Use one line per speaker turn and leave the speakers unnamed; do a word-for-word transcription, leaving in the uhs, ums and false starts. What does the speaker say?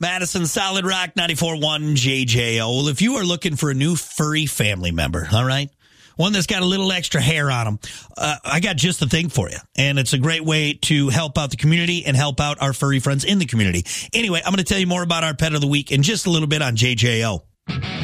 Madison, Solid Rock, ninety-four point one J J O. Well, if you are looking for a new furry family member, all right, one that's got a little extra hair on them, uh, I got just the thing for you. And it's a great way to help out the community and help out our furry friends in the community. Anyway, I'm going to tell you more about our pet of the week in just a little bit on J J O.